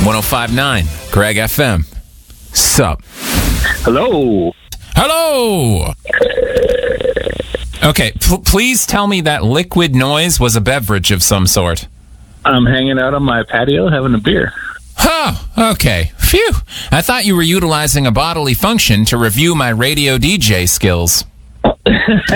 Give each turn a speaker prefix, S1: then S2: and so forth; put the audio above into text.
S1: 105.9 Greg FM. Sup?
S2: Hello.
S1: Hello! Okay, please tell me that liquid noise was a beverage of some sort.
S2: I'm hanging out on my patio having a beer.
S1: Oh, okay. Phew. I thought you were utilizing a bodily function to review my radio DJ skills.